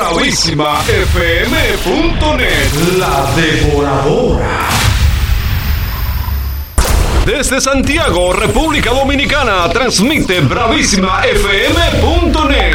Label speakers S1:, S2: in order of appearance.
S1: BravísimaFM.net. La Devoradora. Desde Santiago, República Dominicana, transmite BravísimaFM.net.